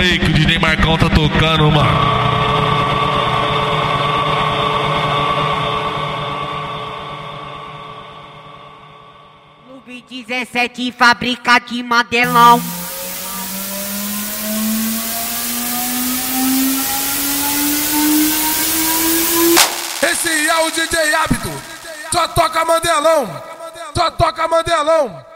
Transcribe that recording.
aí que o DJ Marcão tá tocando, mano. Clube 17, fábrica de Mandelão. Esse é o DJ Hábito, só toca Mandelão, só toca Mandelão.